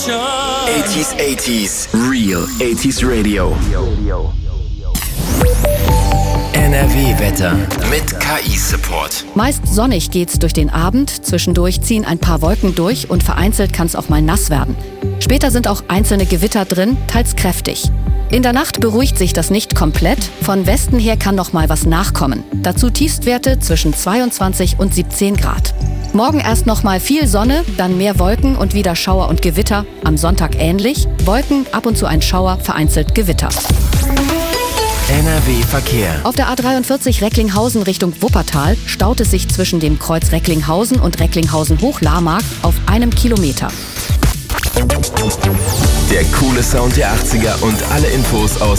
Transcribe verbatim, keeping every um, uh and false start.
achtziger, achtziger, Real achtziger Radio. N R W-Wetter mit K I-Support. Meist sonnig geht's durch den Abend, zwischendurch ziehen ein paar Wolken durch und vereinzelt kann's auch mal nass werden. Später sind auch einzelne Gewitter drin, teils kräftig. In der Nacht beruhigt sich das nicht komplett, von Westen her kann noch mal was nachkommen. Dazu Tiefstwerte zwischen zweiundzwanzig und siebzehn Grad. Morgen erst noch mal viel Sonne, dann mehr Wolken und wieder Schauer und Gewitter. Am Sonntag ähnlich, Wolken, ab und zu ein Schauer, vereinzelt Gewitter. N R W-Verkehr. Auf der A dreiundvierzig Recklinghausen Richtung Wuppertal staut es sich zwischen dem Kreuz Recklinghausen und Recklinghausen-Hochlarmark auf einem Kilometer. Der coole Sound der achtziger und alle Infos aus